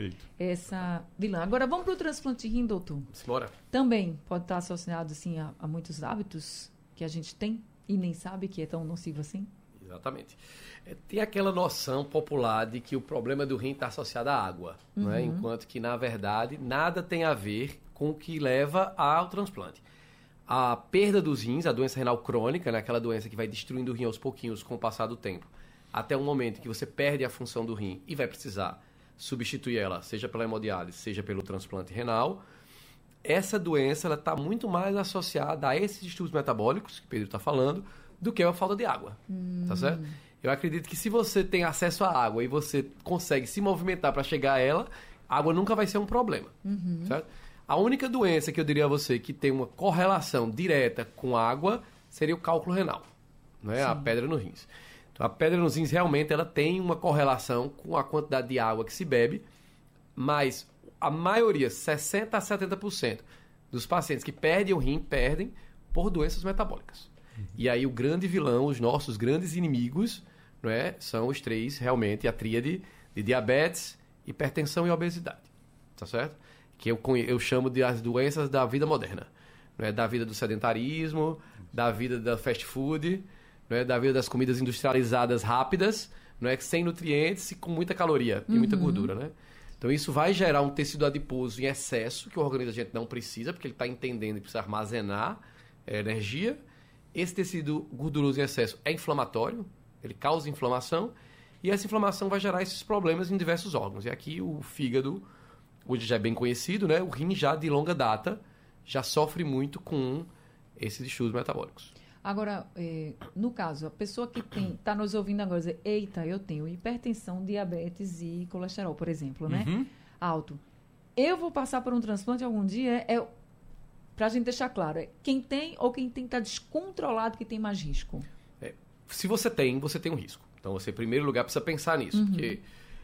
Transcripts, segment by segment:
Perfeito. essa vilã. Agora, vamos para o transplante de rim, doutor? Bora. Também pode estar associado, assim, a muitos hábitos que a gente tem e nem sabe que é tão nocivo assim? Exatamente. Tem aquela noção popular de que o problema do rim está associado à água, né? Enquanto que, na verdade, nada tem a ver com o que leva ao transplante. A perda dos rins, a doença renal crônica, né? Aquela doença que vai destruindo o rim aos pouquinhos com o passar do tempo, até um momento que você perde a função do rim e vai precisar substituir ela, seja pela hemodiálise, seja pelo transplante renal. Essa doença está muito mais associada a esses distúrbios metabólicos, que o Pedro está falando, do que a falta de água. Tá certo? Eu acredito que se você tem acesso à água e você consegue se movimentar para chegar a ela, a água nunca vai ser um problema. Certo? A única doença que eu diria a você que tem uma correlação direta com água seria o cálculo renal, né? A pedra nos rins. Então, a pedra nos rins realmente ela tem uma correlação com a quantidade de água que se bebe, mas a maioria, 60% a 70% dos pacientes que perdem o rim, perdem por doenças metabólicas. E aí o grande vilão, os nossos grandes inimigos, não é, são os três, realmente, a tríade de diabetes, hipertensão e obesidade. Tá certo? Que eu chamo de as doenças da vida moderna. Não é? Da vida do sedentarismo, da vida da fast food, não é? Da vida das comidas industrializadas rápidas, não é? Sem nutrientes e com muita caloria e muita gordura. Né? Então isso vai gerar um tecido adiposo em excesso, que o organismo da gente não precisa, porque ele está entendendo que precisa armazenar energia. Esse tecido gorduroso em excesso é inflamatório, ele causa inflamação, e essa inflamação vai gerar esses problemas em diversos órgãos. E aqui o fígado, hoje já é bem conhecido, né? O rim já de longa data já sofre muito com esses distúrbios metabólicos. Agora, no caso, a pessoa que está nos ouvindo agora dizer, eita, eu tenho hipertensão, diabetes e colesterol, por exemplo, né? Alto. Eu vou passar por um transplante algum dia? Para a gente deixar claro, quem tem ou quem tem que estar descontrolado que tem mais risco? Se você tem um risco. Então, você, em primeiro lugar, precisa pensar nisso. Porque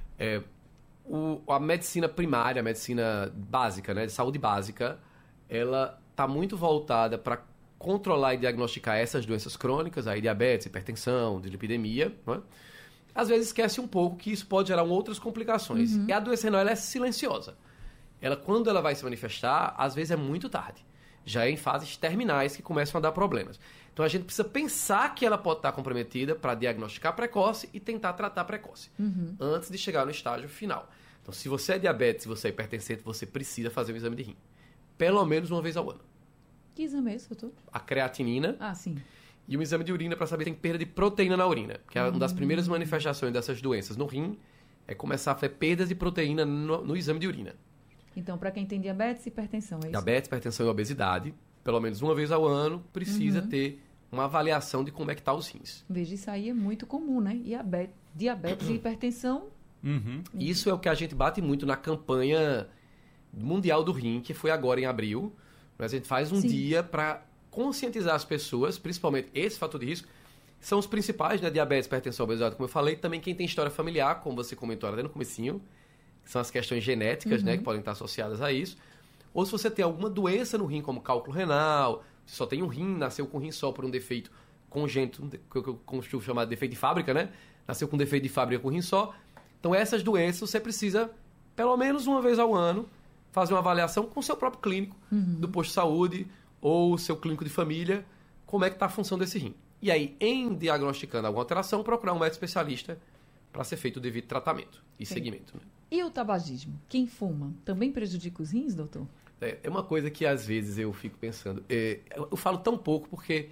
a medicina primária, a medicina básica, né, de saúde básica, ela está muito voltada para controlar e diagnosticar essas doenças crônicas, aí diabetes, hipertensão, dislipidemia. Né? Às vezes esquece um pouco que isso pode gerar outras complicações. E a doença renal ela é silenciosa. Quando ela vai se manifestar, às vezes é muito tarde. Já é em fases terminais que começam a dar problemas. Então a gente precisa pensar que ela pode estar comprometida para diagnosticar precoce e tentar tratar precoce, antes de chegar no estágio final. Então se você é diabetes, se você é hipertensivo, você precisa fazer um exame de rim. Pelo menos uma vez ao ano. Que exame é esse, doutor? A creatinina. Sim. E um exame de urina para saber se tem perda de proteína na urina. Que é uma das primeiras manifestações dessas doenças no rim, é começar a ter perdas de proteína no exame de urina. Então, para quem tem diabetes e hipertensão, é isso? Diabetes, hipertensão e obesidade, pelo menos uma vez ao ano, precisa ter uma avaliação de como é que está os rins. Veja, isso aí é muito comum, né? Diabetes e hipertensão. Isso é o que a gente bate muito na campanha mundial do rim, que foi agora em abril. Mas a gente faz um dia para conscientizar as pessoas, principalmente esse fator de risco, são os principais, né? Diabetes, hipertensão, obesidade, como eu falei. Também quem tem história familiar, como você comentou até no comecinho, são as questões genéticas, né, que podem estar associadas a isso. Ou se você tem alguma doença no rim, como cálculo renal, se só tem um rim, nasceu com um rim só por um defeito congênito, que eu costumo chamar de defeito de fábrica, né? Nasceu com um defeito de fábrica com um rim só. Então essas doenças você precisa, pelo menos uma vez ao ano, fazer uma avaliação com o seu próprio clínico do posto de saúde ou o seu clínico de família, como é que está a função desse rim. E aí, em diagnosticando alguma alteração, procurar um médico especialista para ser feito o devido tratamento e seguimento. Né? E o tabagismo? Quem fuma também prejudica os rins, doutor? É uma coisa que às vezes eu fico pensando. Eu falo tão pouco porque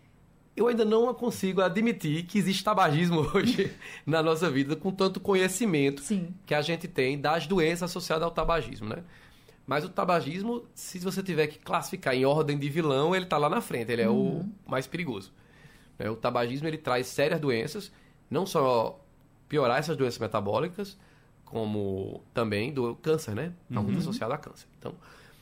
eu ainda não consigo admitir que existe tabagismo hoje na nossa vida com tanto conhecimento que a gente tem das doenças associadas ao tabagismo, né? Mas o tabagismo, se você tiver que classificar em ordem de vilão, ele está lá na frente, ele é o mais perigoso. O tabagismo ele traz sérias doenças, não só piorar essas doenças metabólicas, como também do câncer, né? Muito associado a câncer. Então,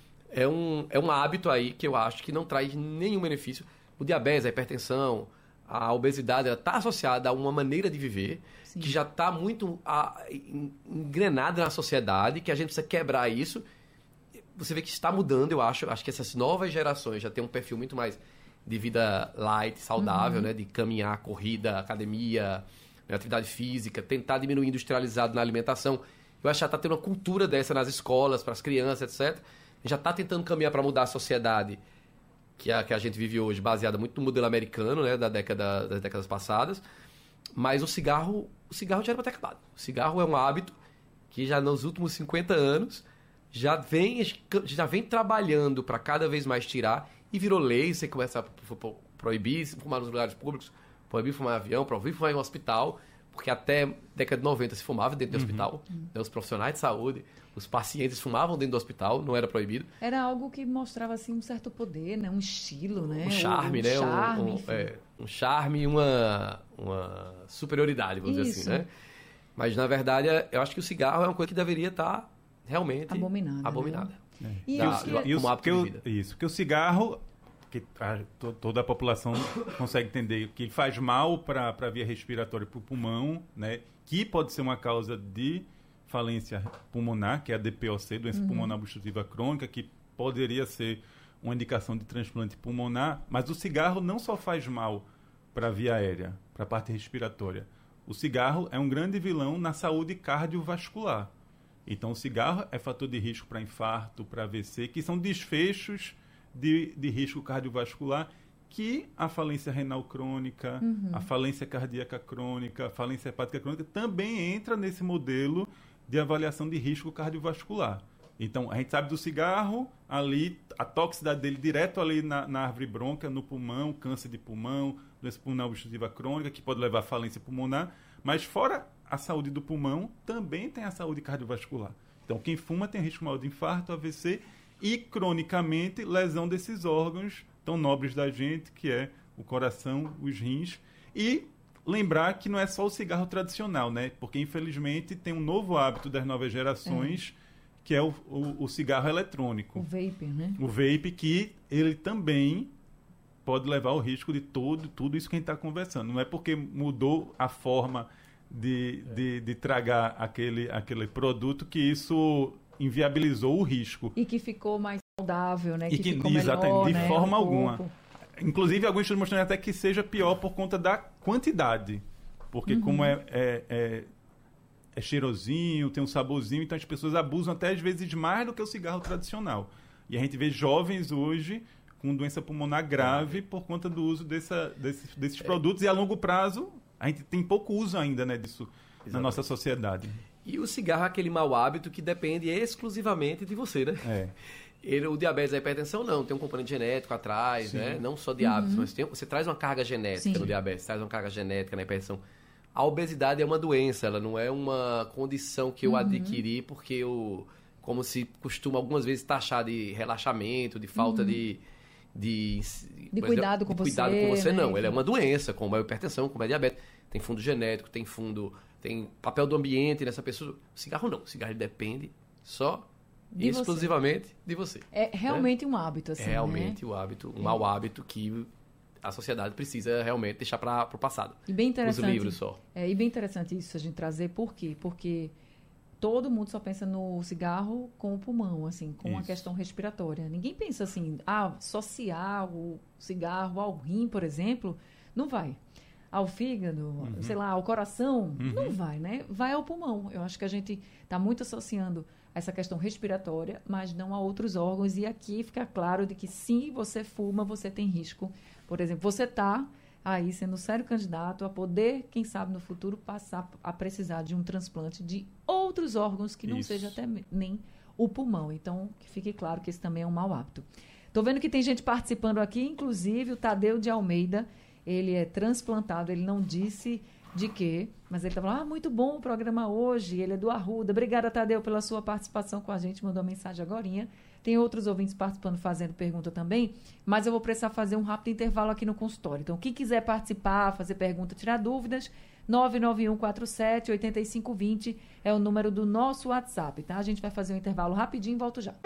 é um hábito aí que eu acho que não traz nenhum benefício. O diabetes, a hipertensão, a obesidade, ela está associada a uma maneira de viver que já está muito engrenada na sociedade, que a gente precisa quebrar isso. Você vê que está mudando, eu acho. Acho que essas novas gerações já têm um perfil muito mais de vida light, saudável, né? De caminhar, corrida, academia, atividade física, tentar diminuir industrializado na alimentação. Eu acho que já está tendo uma cultura dessa nas escolas, para as crianças, etc. Já está tentando caminhar para mudar a sociedade que a gente vive hoje, baseada muito no modelo americano, né, das décadas passadas. Mas o cigarro já era para ter acabado. O cigarro é um hábito que já nos últimos 50 anos já vem trabalhando para cada vez mais tirar, e virou lei. Você começa a proibir fumar nos lugares públicos, proibir fumar em avião, proibir fumar em hospital, porque até década de 90 se fumava dentro do hospital, né? Os profissionais de saúde, os pacientes fumavam dentro do hospital, não era proibido. Era algo que mostrava assim um certo poder, né? Um estilo, né? Um charme, né? Um charme e uma superioridade, vamos dizer assim, né? Mas, na verdade, eu acho que o cigarro é uma coisa que deveria estar realmente abominada. Né? Porque o cigarro, que toda a população consegue entender que ele faz mal para a via respiratória, para o pulmão, né? Que pode ser uma causa de falência pulmonar, que é a DPOC, doença pulmonar obstrutiva crônica, que poderia ser uma indicação de transplante pulmonar. Mas o cigarro não só faz mal para a via aérea, para a parte respiratória. O cigarro é um grande vilão na saúde cardiovascular. Então, o cigarro é fator de risco para infarto, para AVC, que são desfechos de risco cardiovascular, que a falência renal crônica, a falência cardíaca crônica, a falência hepática crônica também entra nesse modelo de avaliação de risco cardiovascular. Então, a gente sabe do cigarro, ali, a toxicidade dele direto ali na árvore brônquia, no pulmão, câncer de pulmão, doença pulmonar obstrutiva crônica, que pode levar à falência pulmonar, mas fora a saúde do pulmão, também tem a saúde cardiovascular. Então, quem fuma tem risco maior de infarto, AVC e, cronicamente, lesão desses órgãos tão nobres da gente, que é o coração, os rins. E lembrar que não é só o cigarro tradicional, né? Porque, infelizmente, tem um novo hábito das novas gerações, que é o cigarro eletrônico. O vape, né? O vape, que ele também pode levar ao risco de tudo isso que a gente está conversando. Não é porque mudou a forma de tragar aquele produto que isso inviabilizou o risco. E que ficou mais saudável, né? Que ficou exatamente, melhor, de forma alguma. Inclusive, alguns estudos mostrando até que seja pior por conta da quantidade. Porque como é cheirosinho, tem um saborzinho, então as pessoas abusam até às vezes mais do que o cigarro tradicional. E a gente vê jovens hoje com doença pulmonar grave por conta do uso desses produtos, e a longo prazo a gente tem pouco uso ainda, né, disso na nossa sociedade. E o cigarro é aquele mau hábito que depende exclusivamente de você, né? O diabetes e a hipertensão não, tem um componente genético atrás, né? Não só de hábitos, mas você traz uma carga genética no diabetes, traz uma carga genética na hipertensão. A obesidade é uma doença, ela não é uma condição que eu adquiri porque como se costuma algumas vezes taxar de relaxamento, de falta de cuidado com você, não. Ela é uma doença, como a hipertensão, como a diabetes. Tem fundo genético, tem papel do ambiente nessa pessoa. O cigarro não. O cigarro depende só exclusivamente de você. É realmente um hábito, assim, realmente um hábito, um mau hábito que a sociedade precisa realmente deixar para o passado. E bem interessante. Os livros só. E bem interessante isso a gente trazer. Por quê? Porque todo mundo só pensa no cigarro com o pulmão, assim, com a questão respiratória. Ninguém pensa assim, associar o cigarro ao rim, por exemplo, não vai. Ao fígado, sei lá, ao coração, não vai, né? Vai ao pulmão. Eu acho que a gente está muito associando essa questão respiratória, mas não a outros órgãos. E aqui fica claro de que, se você fuma, você tem risco. Por exemplo, você está aí sendo sério candidato a poder, quem sabe no futuro, passar a precisar de um transplante de outros órgãos que não seja até nem o pulmão. Então, que fique claro que esse também é um mau hábito. Estou vendo que tem gente participando aqui, inclusive o Tadeu de Almeida. Ele é transplantado, ele não disse de quê, mas ele está falando, muito bom o programa hoje, ele é do Arruda. Obrigada, Tadeu, pela sua participação com a gente, mandou uma mensagem agorinha. Tem outros ouvintes participando, fazendo pergunta também, mas eu vou precisar fazer um rápido intervalo aqui no consultório. Então, quem quiser participar, fazer pergunta, tirar dúvidas, 99147-8520 é o número do nosso WhatsApp, tá? A gente vai fazer um intervalo rapidinho e volto já.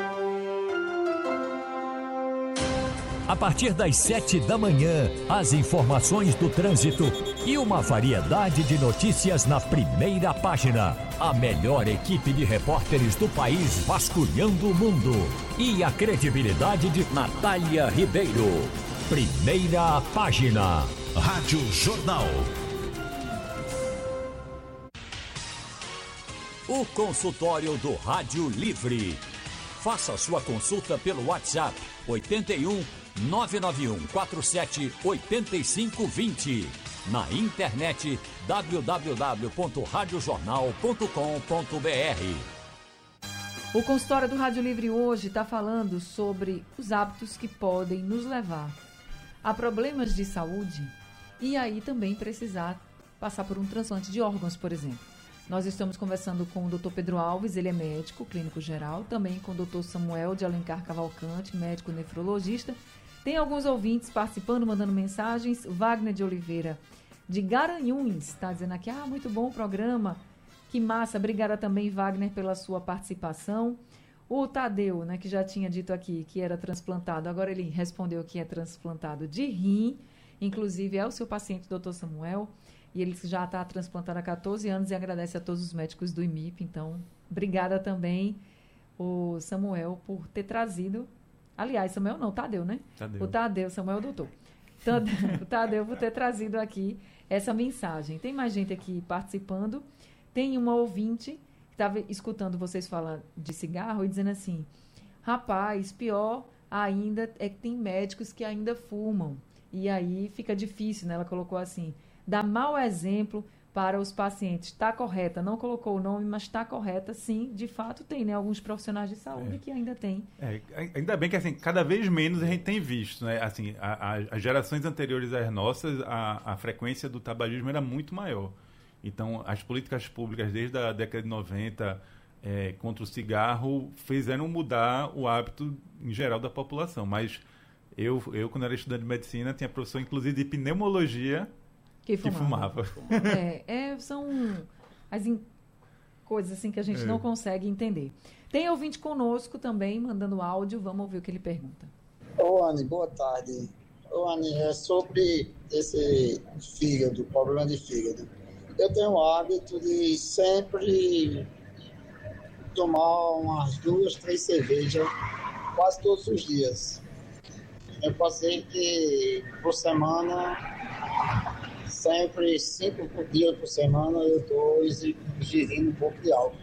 A partir das 7 da manhã, as informações do trânsito e uma variedade de notícias na primeira página. A melhor equipe de repórteres do país vasculhando o mundo. E a credibilidade de Natália Ribeiro. Primeira página. Rádio Jornal. O consultório do Rádio Livre. Faça sua consulta pelo WhatsApp 81 991 47 8520. Na internet www.radiojornal.com.br. O consultório do Rádio Livre hoje está falando sobre os hábitos que podem nos levar a problemas de saúde e aí também precisar passar por um transplante de órgãos, por exemplo. Nós estamos conversando com o Dr. Pedro Alves, ele é médico, clínico geral, também com o Dr. Samuel de Alencar Cavalcante, médico nefrologista. Tem alguns ouvintes participando, mandando mensagens. Wagner de Oliveira, de Garanhuns, está dizendo aqui, muito bom o programa, que massa. Obrigada também, Wagner, pela sua participação. O Tadeu, né, que já tinha dito aqui que era transplantado, agora ele respondeu que é transplantado de rim, inclusive é o seu paciente, Dr. Samuel, e ele já está transplantado há 14 anos e agradece a todos os médicos do IMIP. Então, obrigada também, o Samuel, por ter trazido... Aliás, Samuel não, Tadeu, né? Tadeu. O Tadeu, Samuel é o doutor. O Tadeu por ter trazido aqui essa mensagem. Tem mais gente aqui participando. Tem uma ouvinte que estava escutando vocês falar de cigarro e dizendo assim, rapaz, pior ainda é que tem médicos que ainda fumam. E aí fica difícil, né? Ela colocou assim, dá mau exemplo para os pacientes. Está correta, não colocou o nome, mas está correta, sim, de fato tem, né? Alguns profissionais de saúde que ainda tem. Ainda bem que, assim, cada vez menos a gente tem visto, né? Assim, as gerações anteriores às nossas, a frequência do tabagismo era muito maior. Então, as políticas públicas desde a década de 90 contra o cigarro fizeram mudar o hábito em geral da população. Mas eu quando era estudante de medicina, tinha professor, inclusive, de pneumologia, que fumava. São as coisas assim que a gente não consegue entender. Tem ouvinte conosco também, mandando áudio. Vamos ouvir o que ele pergunta. Anny, boa tarde. Anny, é sobre esse fígado, problema de fígado. Eu tenho o hábito de sempre tomar umas 2, 3 cervejas quase todos os dias. Eu passei que por semana... Sempre 5 dias por semana eu estou ingerindo um pouco de álcool.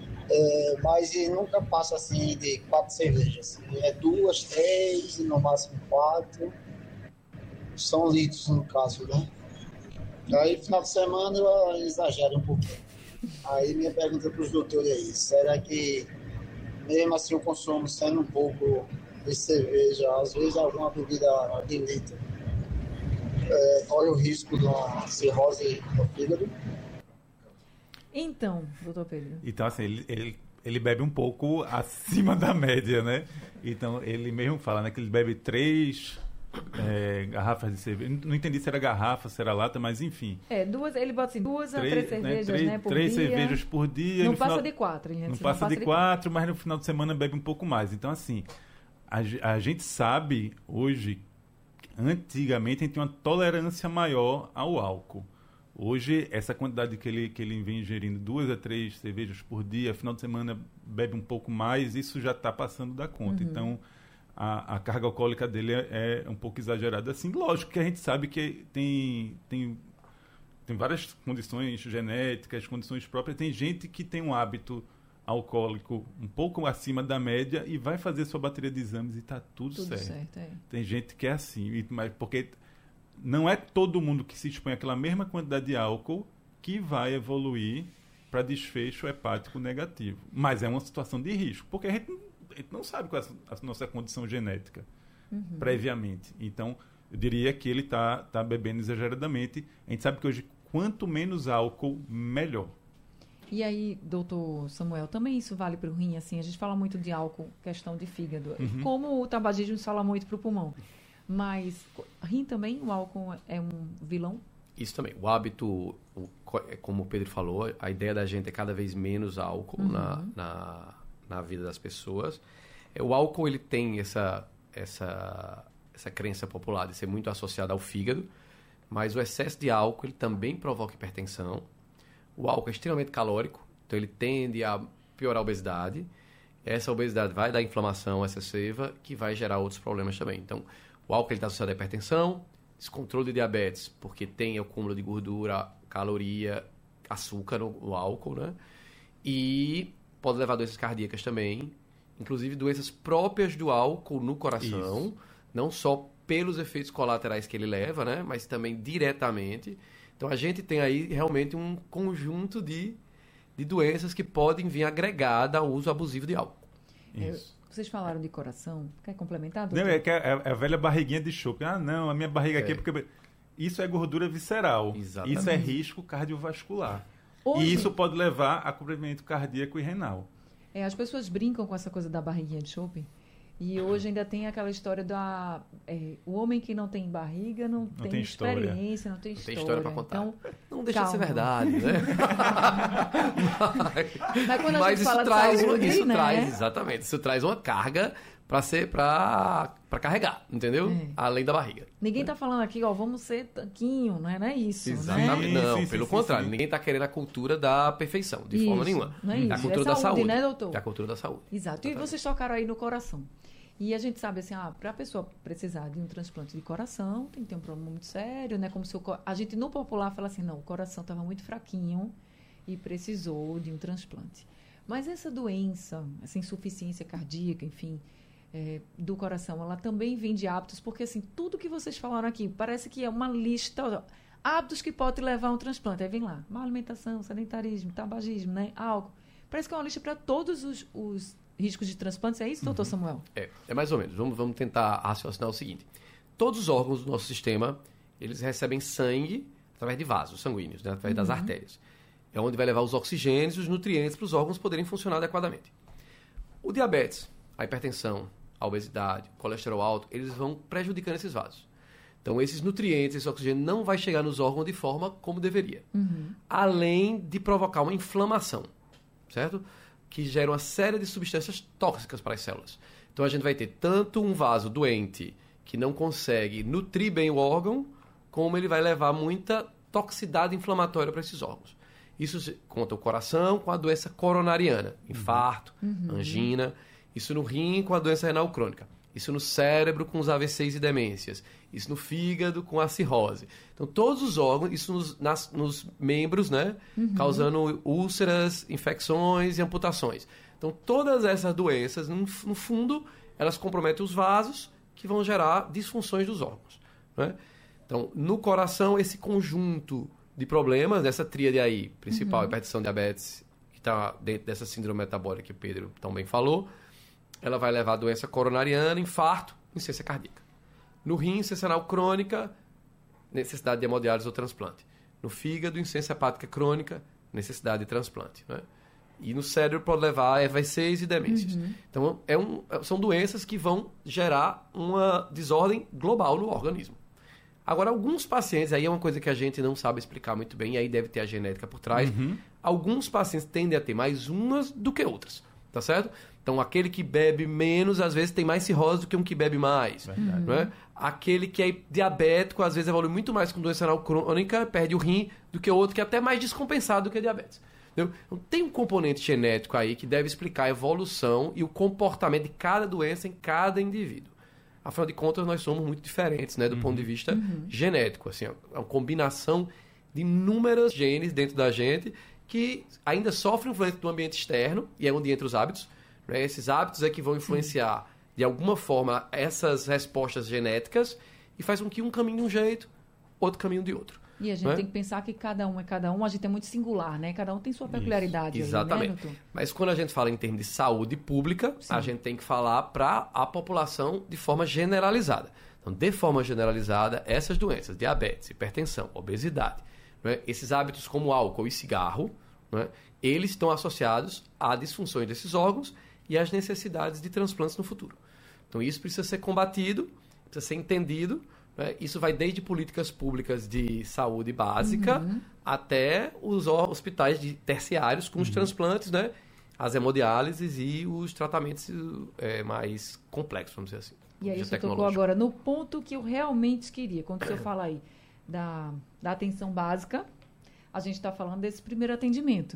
Mas nunca passa assim de 4 cervejas. 2, 3 e no máximo 4. São litros no caso, né? Aí final de semana eu exagero um pouquinho. Aí minha pergunta para os doutores aí, será que mesmo assim o consumo sendo um pouco de cerveja, às vezes alguma bebida de litro, corre o risco de uma cirrose do fígado? Então, doutor Pedro. Então, assim, ele bebe um pouco acima da média, né? Então, ele mesmo fala, né, que ele bebe 3 garrafas de cerveja. Não entendi se era garrafa, se era lata, mas enfim. Ele bota assim, 2 a 3 cervejas, né, por 3 dia. cervejas por dia. Não passa de 4. Não passa de 4, mas no final de semana bebe um pouco mais. Então, assim, a gente sabe hoje... Antigamente a gente tinha uma tolerância maior ao álcool. Hoje, essa quantidade que ele vem ingerindo, 2 a 3 cervejas por dia, final de semana bebe um pouco mais, isso já está passando da conta. Então, a carga alcoólica dele é um pouco exagerada. Assim, lógico que a gente sabe que tem várias condições genéticas, condições próprias. Tem gente que tem um hábito alcoólico um pouco acima da média e vai fazer sua bateria de exames e está tudo certo. Tem gente que é assim, mas porque não é todo mundo que se expõe àquela mesma quantidade de álcool que vai evoluir para desfecho hepático negativo. Mas é uma situação de risco, porque a gente não sabe qual é a nossa condição genética previamente. Então, eu diria que ele está bebendo exageradamente. A gente sabe que hoje, quanto menos álcool, melhor. E aí, doutor Samuel, também isso vale para o rim? Assim, a gente fala muito de álcool, questão de fígado. Como o tabagismo fala muito para o pulmão. Mas rim também, o álcool é um vilão? Isso também. O hábito, como o Pedro falou, a ideia da gente é cada vez menos álcool na vida das pessoas. O álcool, ele tem essa crença popular de ser muito associado ao fígado, mas o excesso de álcool ele também provoca hipertensão. O álcool é extremamente calórico, então ele tende a piorar a obesidade. Essa obesidade vai dar inflamação excessiva, que vai gerar outros problemas também. Então, o álcool está associado à hipertensão, descontrole de diabetes, porque tem acúmulo de gordura, caloria, açúcar no álcool, né? E pode levar a doenças cardíacas também, inclusive doenças próprias do álcool no coração, não só pelos efeitos colaterais que ele leva, né? Mas também diretamente. Então a gente tem aí realmente um conjunto de doenças que podem vir agregada ao uso abusivo de álcool. Isso. Vocês falaram de coração. Quer complementar, doutor? Não, é a velha barriguinha de chope. Ah, não, a minha barriga aqui é porque... Isso é gordura visceral. Exatamente. Isso é risco cardiovascular. Hoje, e isso pode levar a comprometimento cardíaco e renal. As pessoas brincam com essa coisa da barriguinha de chope. E hoje ainda tem aquela história o homem que não tem barriga não tem experiência, não tem história. Tem história para contar. Então, não deixa de ser verdade, né? Mas quando a gente fala de saúde, exatamente, isso traz uma carga para carregar, entendeu? Além da barriga. Ninguém está falando aqui, vamos ser tanquinho, não é isso. Exatamente. Né? Não, pelo contrário. Ninguém está querendo a cultura da perfeição, de forma nenhuma. Não é isso. É a cultura da saúde, né, doutor? É a cultura da saúde. Exato. E vocês tocaram aí no coração. E a gente sabe assim, para a pessoa precisar de um transplante de coração, tem que ter um problema muito sério, né? Como se a gente no popular fala assim, não, o coração estava muito fraquinho e precisou de um transplante. Mas essa doença, essa insuficiência cardíaca, enfim, do coração, ela também vem de hábitos, porque assim, tudo que vocês falaram aqui, parece que é uma lista, hábitos que podem levar a um transplante. Aí vem lá, má alimentação, sedentarismo, tabagismo, né? Álcool. Parece que é uma lista para todos os riscos de transplantes, é isso, doutor Samuel? É mais ou menos. Vamos tentar raciocinar o seguinte. Todos os órgãos do nosso sistema, eles recebem sangue através de vasos sanguíneos, né? Através das artérias. É onde vai levar os oxigênios e os nutrientes para os órgãos poderem funcionar adequadamente. O diabetes, a hipertensão, a obesidade, o colesterol alto, eles vão prejudicando esses vasos. Então, esses nutrientes, esse oxigênio não vai chegar nos órgãos de forma como deveria. Além de provocar uma inflamação, certo? Que gera uma série de substâncias tóxicas para as células. Então, a gente vai ter tanto um vaso doente que não consegue nutrir bem o órgão, como ele vai levar muita toxicidade inflamatória para esses órgãos. Isso conta o coração com a doença coronariana, infarto, angina. Isso no rim com a doença renal crônica. Isso no cérebro com os AVCs e demências. Isso no fígado com a cirrose. Então, todos os órgãos, isso nos membros, né? Causando úlceras, infecções e amputações. Então, todas essas doenças, no fundo, elas comprometem os vasos que vão gerar disfunções dos órgãos, né? Então, no coração, esse conjunto de problemas, dessa tríade aí, principal, hipertensão, diabetes, que está dentro dessa síndrome metabólica que o Pedro também falou, ela vai levar a doença coronariana, infarto, insuficiência cardíaca. No rim, insuficiência renal crônica, necessidade de hemodiálise ou transplante. No fígado, insuficiência hepática crônica, necessidade de transplante, né? E no cérebro pode levar a AVCs e demências. Então, são doenças que vão gerar uma desordem global no organismo. Agora, alguns pacientes, aí é uma coisa que a gente não sabe explicar muito bem, e aí deve ter a genética por trás. Alguns pacientes tendem a ter mais umas do que outras, tá certo? Então, aquele que bebe menos, às vezes, tem mais cirrose do que um que bebe mais. Não é? Aquele que é diabético, às vezes, evolui muito mais com doença renal crônica, perde o rim, do que o outro que é até mais descompensado do que a diabetes. Entendeu? Então, tem um componente genético aí que deve explicar a evolução e o comportamento de cada doença em cada indivíduo. Afinal de contas, nós somos muito diferentes, né, do ponto de vista genético. Assim, é uma combinação de inúmeros genes dentro da gente que ainda sofrem influência do ambiente externo, e é onde entra os hábitos. Né? Esses hábitos é que vão influenciar, de alguma forma, essas respostas genéticas e faz com que um caminhe de um jeito, outro caminho de outro. E a gente tem que pensar que cada um é cada um, a gente é muito singular, né? Cada um tem sua peculiaridade. Exatamente. Aí, né, mas quando a gente fala em termos de saúde pública, a gente tem que falar para a população de forma generalizada. Então, de forma generalizada, essas doenças, diabetes, hipertensão, obesidade, né? Esses hábitos como álcool e cigarro, né? Eles estão associados a disfunções desses órgãos e às necessidades de transplantes no futuro. Então, isso precisa ser combatido, precisa ser entendido. Isso vai desde políticas públicas de saúde básica até os hospitais terciários com os transplantes, né? As hemodiálises e os tratamentos mais complexos, vamos dizer assim. E aí você tocou agora no ponto que eu realmente queria. Quando o senhor fala aí da atenção básica, a gente está falando desse primeiro atendimento.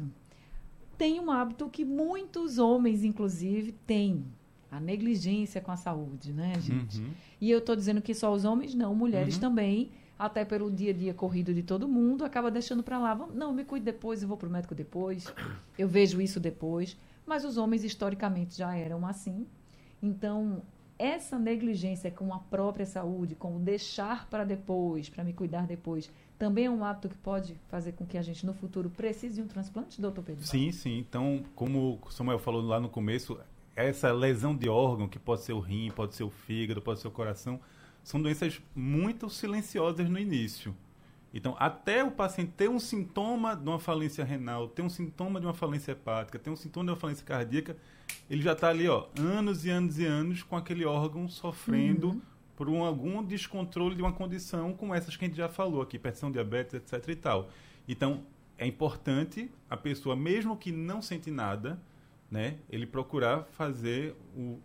Tem um hábito que muitos homens, inclusive, têm. A negligência com a saúde, né, gente? E eu estou dizendo que só os homens não, mulheres também, até pelo dia a dia corrido de todo mundo, acaba deixando para lá. Não, me cuido depois, eu vou para o médico depois, eu vejo isso depois. Mas os homens, historicamente, já eram assim. Então, essa negligência com a própria saúde, com o deixar para depois, para me cuidar depois, também é um hábito que pode fazer com que a gente, no futuro, precise de um transplante, doutor Pedro? Sim, sim. Então, como o Samuel falou lá no começo, essa lesão de órgão, que pode ser o rim, pode ser o fígado, pode ser o coração, são doenças muito silenciosas no início. Então, até o paciente ter um sintoma de uma falência renal, ter um sintoma de uma falência hepática, ter um sintoma de uma falência cardíaca, ele já está ali, anos e anos e anos com aquele órgão sofrendo por algum descontrole de uma condição como essas que a gente já falou aqui, hipertensão, diabetes, etc. e tal. Então, é importante a pessoa, mesmo que não sente nada, né, ele procurar fazer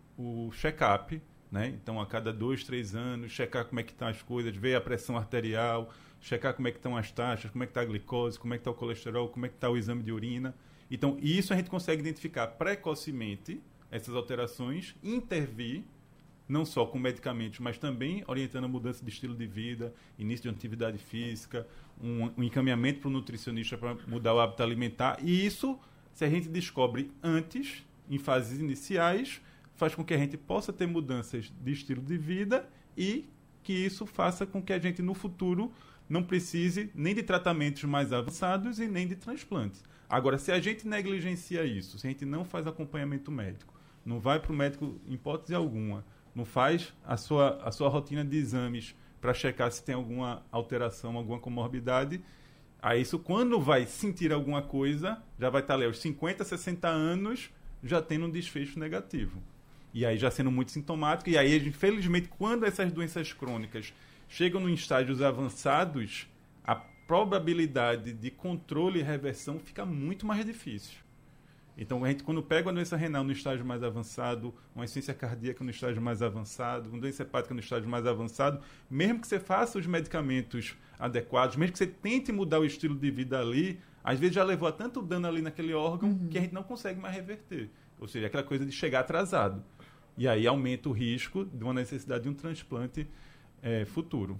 o check-up, né? Então, a cada 2, 3 anos, checar como é que estão as coisas, ver a pressão arterial, checar como é que estão as taxas, como é que está a glicose, como é que está o colesterol, como é que está o exame de urina. Então, isso a gente consegue identificar precocemente, essas alterações, intervir, não só com medicamentos, mas também orientando a mudança de estilo de vida, início de atividade física, um encaminhamento para o nutricionista para mudar o hábito alimentar. E isso, se a gente descobre antes, em fases iniciais, faz com que a gente possa ter mudanças de estilo de vida e que isso faça com que a gente, no futuro, não precise nem de tratamentos mais avançados e nem de transplantes. Agora, se a gente negligencia isso, se a gente não faz acompanhamento médico, não vai para o médico em hipótese alguma, não faz a sua rotina de exames para checar se tem alguma alteração, alguma comorbidade, aí isso, quando vai sentir alguma coisa, já vai estar ali aos 50, 60 anos, já tendo um desfecho negativo. E aí já sendo muito sintomático, e aí, infelizmente, quando essas doenças crônicas chegam em estágios avançados, a probabilidade de controle e reversão fica muito mais difícil. Então, a gente, quando pega a doença renal no estágio mais avançado, uma insuficiência cardíaca no estágio mais avançado, uma doença hepática no estágio mais avançado, mesmo que você faça os medicamentos adequados, mesmo que você tente mudar o estilo de vida ali, às vezes já levou a tanto dano ali naquele órgão que a gente não consegue mais reverter. Ou seja, aquela coisa de chegar atrasado. E aí aumenta o risco de uma necessidade de um transplante futuro.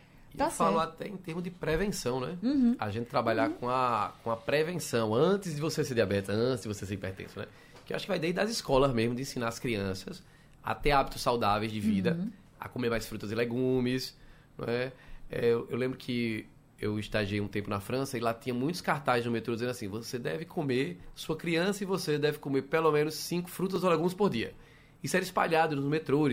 E eu falo até em termos de prevenção, né? A gente trabalhar com a prevenção antes de você ser diabetes, antes de você ser hipertenso, né? Que eu acho que vai desde as escolas mesmo, de ensinar as crianças a ter hábitos saudáveis de vida, a comer mais frutas e legumes, né? Eu lembro que eu estagiei um tempo na França e lá tinha muitos cartazes no metrô dizendo assim: você deve comer, sua criança e você deve comer pelo menos 5 frutas ou legumes por dia. Isso era espalhado no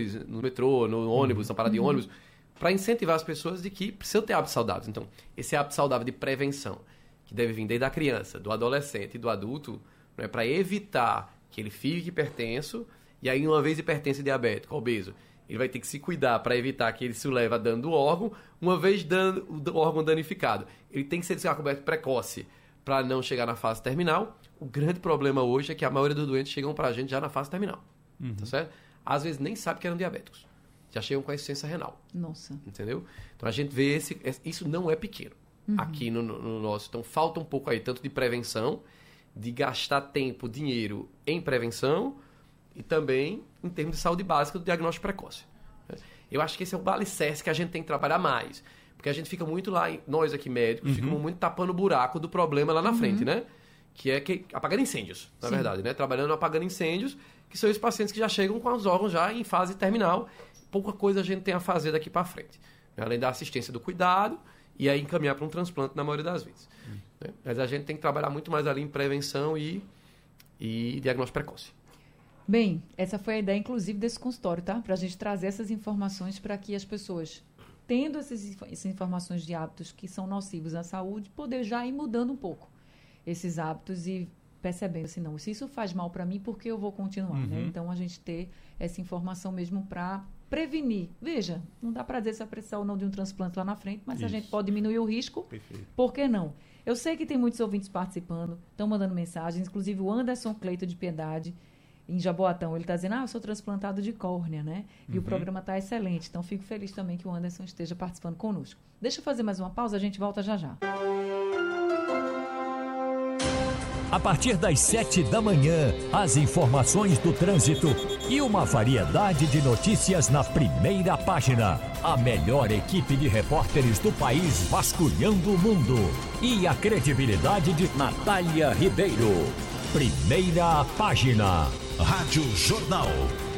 metrô, no ônibus, na parada de ônibus, para incentivar as pessoas de que precisam ter hábitos saudáveis. Então, esse hábito saudável de prevenção, que deve vir desde a criança, do adolescente e do adulto, né, para evitar que ele fique hipertenso, e aí, uma vez hipertenso e diabético, obeso, ele vai ter que se cuidar para evitar que ele se leve a dano do órgão. Uma vez o órgão danificado, ele tem que ser descoberto precoce para não chegar na fase terminal. O grande problema hoje é que a maioria dos doentes chegam para a gente já na fase terminal. Tá certo? Às vezes nem sabe que eram diabéticos. Já chegam com a insuficiência renal. Nossa. Entendeu? Então a gente vê isso não é pequeno aqui no nosso. Então falta um pouco aí, tanto de prevenção, de gastar tempo, dinheiro em prevenção e também em termos de saúde básica do diagnóstico precoce. Eu acho que esse é o alicerce que a gente tem que trabalhar mais. Porque a gente fica muito lá, nós aqui médicos, ficamos muito tapando o buraco do problema lá na frente, né? Que é apagando incêndios, na verdade, né? Trabalhando apagando incêndios, que são os pacientes que já chegam com os órgãos já em fase terminal. Pouca coisa a gente tem a fazer daqui para frente. Além da assistência do cuidado e aí encaminhar para um transplante na maioria das vezes. Né? Mas a gente tem que trabalhar muito mais ali em prevenção e diagnóstico precoce. Bem, essa foi a ideia, inclusive, desse consultório, tá? Para a gente trazer essas informações para que as pessoas, tendo essas informações de hábitos que são nocivos à saúde, poder já ir mudando um pouco esses hábitos e percebendo assim, não, se isso faz mal para mim, por que eu vou continuar? Né? Então, a gente ter essa informação mesmo para prevenir. Veja, não dá para dizer se a pressão ou não de um transplante lá na frente, mas se a gente pode diminuir o risco, Perfeito. Por que não? Eu sei que tem muitos ouvintes participando, estão mandando mensagens, inclusive o Anderson Cleito de Piedade, em Jaboatão, ele está dizendo, eu sou transplantado de córnea, né? E o programa está excelente, então fico feliz também que o Anderson esteja participando conosco. Deixa eu fazer mais uma pausa, a gente volta já já. A partir das 7 da manhã, as informações do trânsito e uma variedade de notícias na primeira página. A melhor equipe de repórteres do país vasculhando o mundo. E a credibilidade de Natália Ribeiro. Primeira página. Rádio Jornal.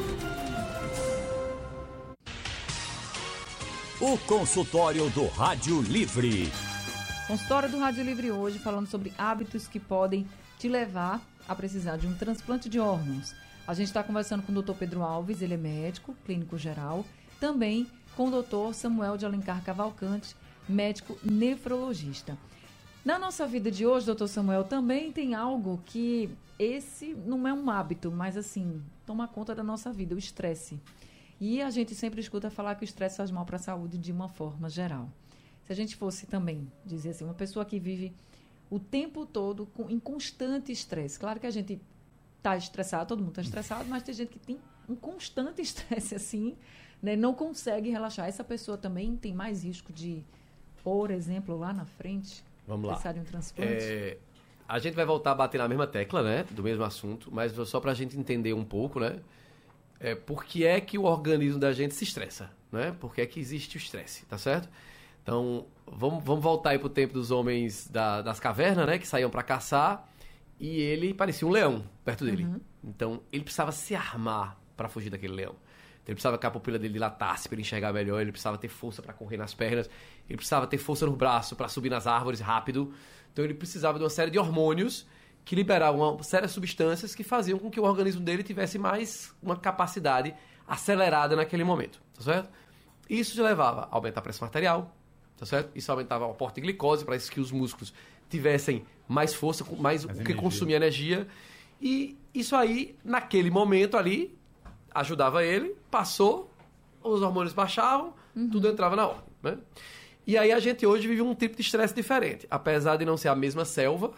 O consultório do Rádio Livre. Consultório do Rádio Livre hoje falando sobre hábitos que podem te levar a precisar de um transplante de órgãos. A gente está conversando com o Dr. Pedro Alves, ele é médico, clínico geral, também com o Dr. Samuel de Alencar Cavalcante, médico nefrologista. Na nossa vida de hoje, Dr. Samuel, também tem algo que esse não é um hábito, mas assim, toma conta da nossa vida, o estresse. E a gente sempre escuta falar que o estresse faz mal para a saúde de uma forma geral. Se a gente fosse também dizer assim, uma pessoa que vive o tempo todo em constante estresse. Claro que a gente está estressado, todo mundo está estressado, mas tem gente que tem um constante estresse assim, né? Não consegue relaxar. Essa pessoa também tem mais risco de, por exemplo, lá na frente, precisar de um transplante? A gente vai voltar a bater na mesma tecla, né? Do mesmo assunto, mas só para a gente entender um pouco, né? Por que é que o organismo da gente se estressa, né? Por que é que existe o estresse, tá certo? Então, vamos voltar aí pro tempo dos homens das cavernas, né? Que saíam para caçar e ele parecia um leão perto dele. Uhum. Então, ele precisava se armar para fugir daquele leão. Então, ele precisava que a pupila dele dilatasse para ele enxergar melhor, ele precisava ter força para correr nas pernas, ele precisava ter força no braço para subir nas árvores rápido. Então, ele precisava de uma série de hormônios que liberavam uma série de substâncias que faziam com que o organismo dele tivesse mais uma capacidade acelerada naquele momento, tá certo? Isso levava a aumentar a pressão arterial, tá certo? Isso aumentava o aporte de glicose para que os músculos tivessem mais força, mais o que consumir energia. E isso aí, naquele momento ali, ajudava ele, passou, os hormônios baixavam, tudo entrava na ordem, né? E aí a gente hoje vive um tipo de estresse diferente. Apesar de não ser a mesma selva,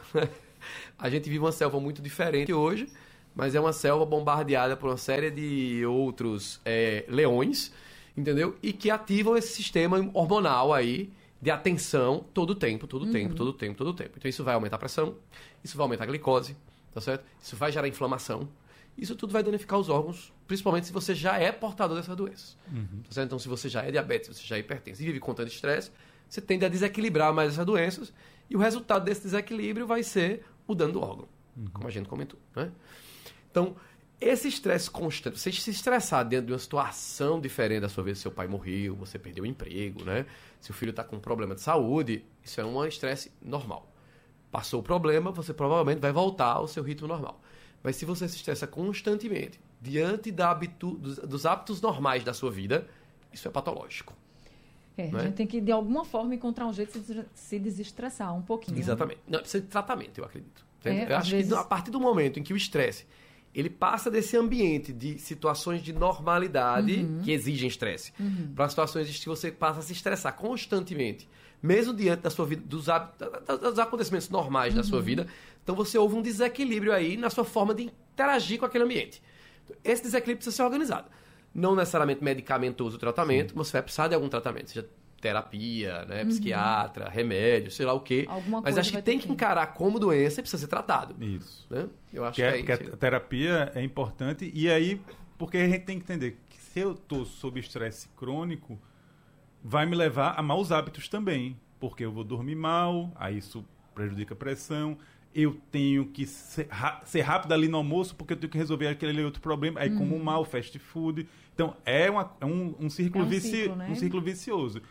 a gente vive uma selva muito diferente hoje, mas é uma selva bombardeada por uma série de outros leões, entendeu? E que ativam esse sistema hormonal aí de atenção todo o tempo. Então isso vai aumentar a pressão, isso vai aumentar a glicose, tá certo? Isso vai gerar inflamação. Isso tudo vai danificar os órgãos, principalmente se você já é portador dessas doenças. Tá certo? Então se você já é diabetes, se você já é hipertenso e vive com tanto estresse, você tende a desequilibrar mais essas doenças e o resultado desse desequilíbrio vai ser o dano do órgão, como a gente comentou, né? Então, esse estresse constante, você se estressar dentro de uma situação diferente da sua vida, seu pai morreu, você perdeu o emprego, né? Seu filho está com um problema de saúde, isso é um estresse normal. Passou o problema, você provavelmente vai voltar ao seu ritmo normal. Mas se você se estressa constantemente diante dos hábitos normais da sua vida, isso é patológico. A gente tem que, de alguma forma, encontrar um jeito de se desestressar um pouquinho. Exatamente. Não, precisa de tratamento, eu acredito. Eu acho que a partir do momento em que o estresse ele passa desse ambiente de situações de normalidade que exigem estresse para situações em que você passa a se estressar constantemente, mesmo diante da sua vida, dos acontecimentos normais da sua vida, então você houve um desequilíbrio aí na sua forma de interagir com aquele ambiente. Esse desequilíbrio precisa ser organizado. Não necessariamente medicamentoso o tratamento, mas você vai precisar de algum tratamento, seja terapia, né, psiquiatra, remédio, sei lá o quê. Mas acho que tem que encarar como doença e precisa ser tratado. Isso. Né? Eu acho que é isso. A terapia é importante e aí, porque a gente tem que entender que se eu estou sob estresse crônico, vai me levar a maus hábitos também, porque eu vou dormir mal, aí isso prejudica a pressão, eu tenho que ser rápido ali no almoço porque eu tenho que resolver aquele outro problema, aí como mal, fast food. Então, é um círculo né? Um círculo vicioso.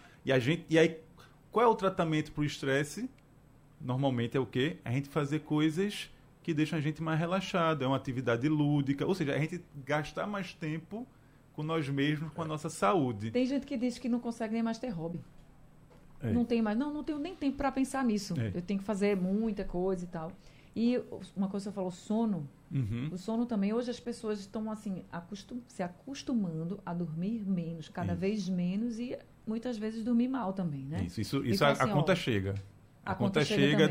E aí, qual é o tratamento para o estresse? Normalmente é o quê? A gente fazer coisas que deixam a gente mais relaxado. É uma atividade lúdica. Ou seja, a gente gastar mais tempo com nós mesmos, com a nossa saúde. Tem gente que diz que não consegue nem mais ter hobby. Não tem mais. Não tenho nem tempo para pensar nisso. Eu tenho que fazer muita coisa e tal. E uma coisa que você falou, sono. O sono também. Hoje as pessoas estão assim, se acostumando a dormir menos, cada vez menos e muitas vezes dormir mal também, né? Isso então, assim, a conta chega. A conta chega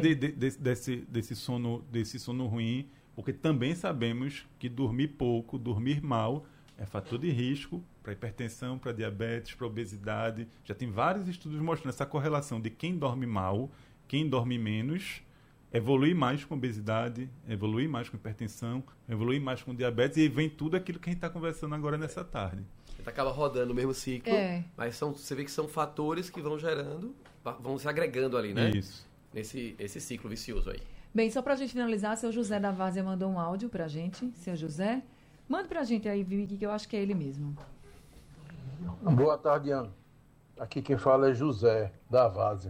desse sono ruim, porque também sabemos que dormir pouco, dormir mal, é fator de risco para hipertensão, para diabetes, para obesidade. Já tem vários estudos mostrando essa correlação de quem dorme mal, quem dorme menos, evolui mais com obesidade, evolui mais com hipertensão, evolui mais com diabetes, e vem tudo aquilo que a gente está conversando agora nessa tarde. A gente acaba rodando o mesmo ciclo, mas você vê que são fatores que vão gerando, vão se agregando ali, né? Isso. Esse ciclo vicioso aí. Bem, só para a gente finalizar, seu José da Várzea mandou um áudio para a gente. Seu José, manda para a gente aí, Vicky, que eu acho que é ele mesmo. Boa tarde, Ana. Aqui quem fala é José da Várzea.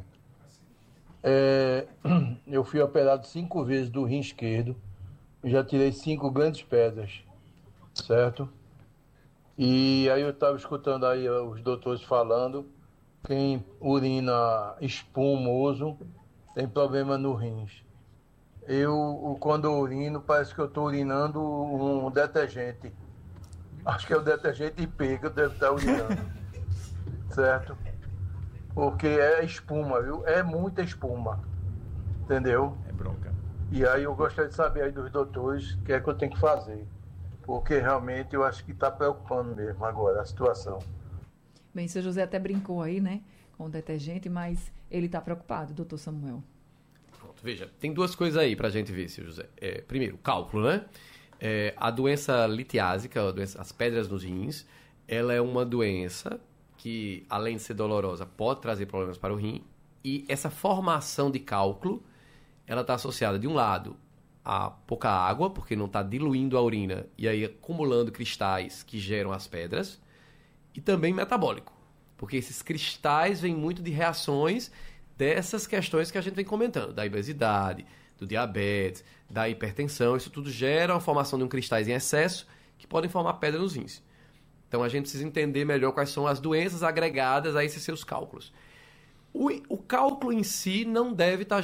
Eu fui operado 5 vezes do rim esquerdo, já tirei 5 grandes pedras, certo? E aí eu estava escutando aí os doutores falando, quem urina espumoso tem problema no rins. Quando eu urino, parece que eu estou urinando um detergente. Acho que é o detergente IP que eu devo estar urinando, certo? Porque é espuma, viu? É muita espuma, entendeu? É bronca. E aí eu gostaria de saber aí dos doutores o que é que eu tenho que fazer. Porque realmente eu acho que está preocupando mesmo agora a situação. Bem, seu José até brincou aí, né, com o detergente, mas ele está preocupado, doutor Samuel. Pronto, veja, tem 2 coisas aí para a gente ver, seu José. Primeiro, cálculo, né? A doença litiásica, as pedras nos rins, ela é uma doença que, além de ser dolorosa, pode trazer problemas para o rim. E essa formação de cálculo, ela está associada, de um lado, a pouca água, porque não está diluindo a urina e aí acumulando cristais que geram as pedras, e também metabólico, porque esses cristais vêm muito de reações dessas questões que a gente vem comentando, da obesidade, do diabetes, da hipertensão. Isso tudo gera a formação de um cristais em excesso que podem formar pedra nos rins. Então a gente precisa entender melhor quais são as doenças agregadas a esses seus cálculos. O cálculo em si não deveria estar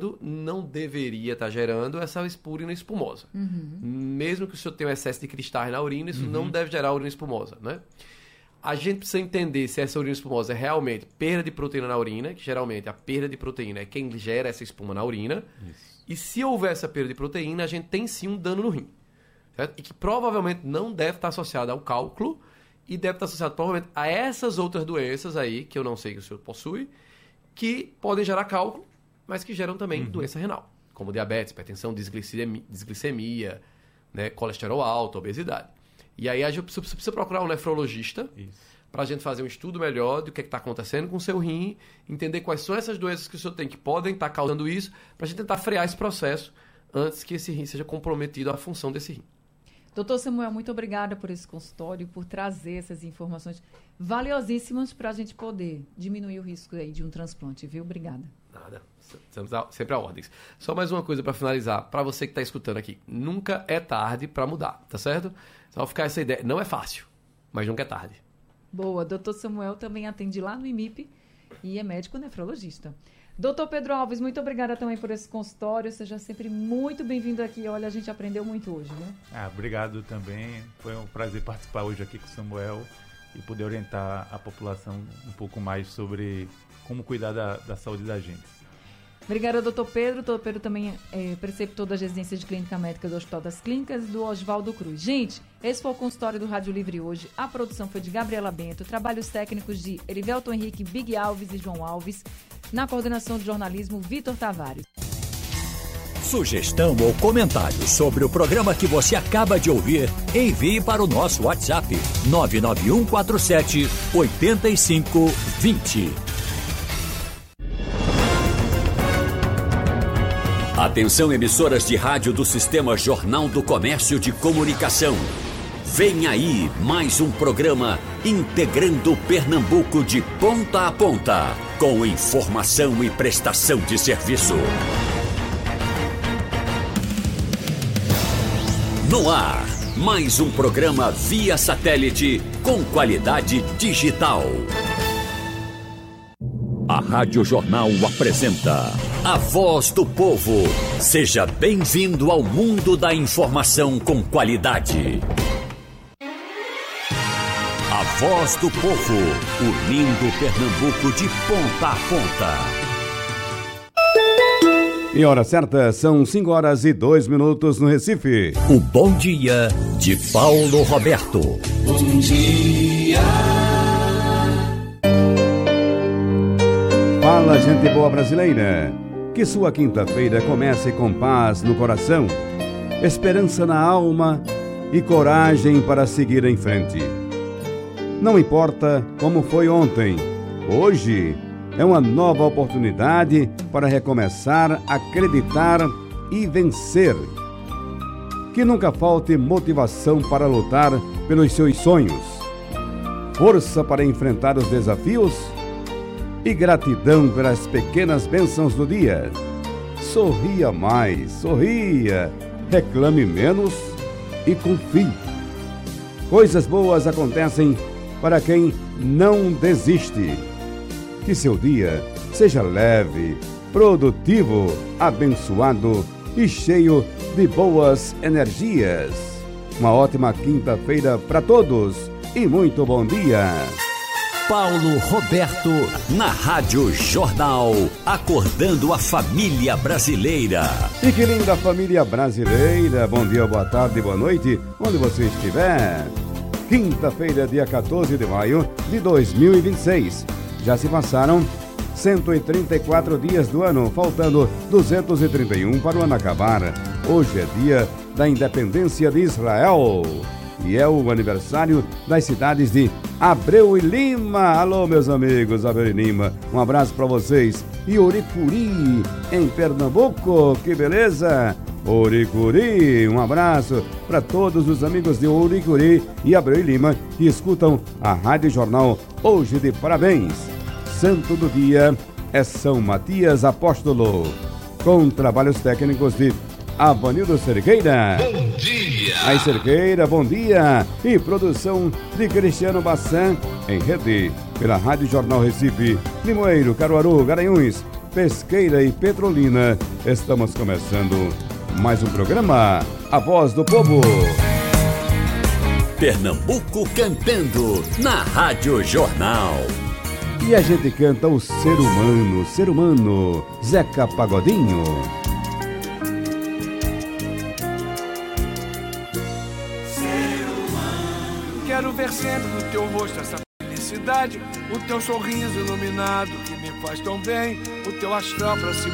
gerando essa urina espumosa. Mesmo que o senhor tenha um excesso de cristais na urina, isso não deve gerar urina espumosa, né? A gente precisa entender se essa urina espumosa é realmente perda de proteína na urina, que geralmente a perda de proteína é quem gera essa espuma na urina. Isso. E se houver essa perda de proteína, a gente tem sim um dano no rim, certo? E que provavelmente não deve estar associado ao cálculo e deve estar associado provavelmente a essas outras doenças aí, que eu não sei que o senhor possui, que podem gerar cálculo, mas que geram também doença renal, como diabetes, hipertensão, desglicemia, né, colesterol alto, obesidade. E aí a gente precisa procurar um nefrologista para a gente fazer um estudo melhor do que está acontecendo com o seu rim, entender quais são essas doenças que o senhor tem que podem estar causando isso, para a gente tentar frear esse processo antes que esse rim seja comprometido a função desse rim. Doutor Samuel, muito obrigada por esse consultório, por trazer essas informações valiosíssimas para a gente poder diminuir o risco aí de um transplante, viu? Obrigada. Nada, sempre a ordens. Só mais uma coisa para finalizar, para você que está escutando aqui, nunca é tarde para mudar, tá certo? Só ficar essa ideia, não é fácil, mas nunca é tarde. Boa, doutor Samuel também atende lá no IMIP e é médico nefrologista. Doutor Pedro Alves, muito obrigada também por esse consultório. Seja sempre muito bem-vindo aqui. Olha, a gente aprendeu muito hoje, viu? Obrigado também. Foi um prazer participar hoje aqui com o Samuel e poder orientar a população um pouco mais sobre como cuidar da saúde da gente. Obrigada, doutor Pedro. Doutor Pedro também é preceptor das residências de clínica médica do Hospital das Clínicas do Oswaldo Cruz. Gente, esse foi o consultório do Rádio Livre hoje. A produção foi de Gabriela Bento, trabalhos técnicos de Erivelton Henrique, Big Alves e João Alves. Na coordenação de jornalismo, Vitor Tavares. Sugestão ou comentário sobre o programa que você acaba de ouvir, envie para o nosso WhatsApp 99147 8520. Atenção, emissoras de rádio do Sistema Jornal do Comércio de Comunicação. Vem aí mais um programa integrando Pernambuco de ponta a ponta, com informação e prestação de serviço. No ar, mais um programa via satélite com qualidade digital. A Rádio Jornal apresenta A Voz do Povo. Seja bem-vindo ao mundo da informação com qualidade. A Voz do Povo, unindo Pernambuco de ponta a ponta. E hora certa, são 5h02 no Recife. O bom dia de Paulo Roberto. Bom dia. Fala, gente boa brasileira. Que sua quinta-feira comece com paz no coração, esperança na alma e coragem para seguir em frente. Não importa como foi ontem, hoje é uma nova oportunidade para recomeçar, acreditar e vencer. Que nunca falte motivação para lutar pelos seus sonhos, força para enfrentar os desafios e gratidão pelas pequenas bênçãos do dia. Sorria mais, sorria, reclame menos e confie. Coisas boas acontecem para quem não desiste. Que seu dia seja leve, produtivo, abençoado e cheio de boas energias. Uma ótima quinta-feira para todos e muito bom dia. Paulo Roberto, na Rádio Jornal, acordando a família brasileira. E que linda família brasileira, bom dia, boa tarde, boa noite, onde você estiver. Quinta-feira, dia 14 de maio de 2026. Já se passaram 134 dias do ano, faltando 231 para o ano acabar. Hoje é dia da independência de Israel e é o aniversário das cidades de Abreu e Lima. Alô, meus amigos, Abreu e Lima, um abraço para vocês. E Uricuri, em Pernambuco, que beleza! Uricuri, um abraço para todos os amigos de Uricuri e Abreu e Lima que escutam a Rádio Jornal hoje de parabéns. Santo do dia é São Matias Apóstolo, com trabalhos técnicos de Avanildo Cerqueira. Bom dia! Aí, Cerqueira, bom dia! E produção de Cristiano Bassan, em rede pela Rádio Jornal Recife, Limoeiro, Caruaru, Garanhuns, Pesqueira e Petrolina. Estamos começando mais um programa, A Voz do Povo. Pernambuco cantando, na Rádio Jornal. E a gente canta o Ser Humano, Zeca Pagodinho. Quero ver sempre no teu rosto essa felicidade, o teu sorriso iluminado que me faz tão bem, o teu astral pra cima.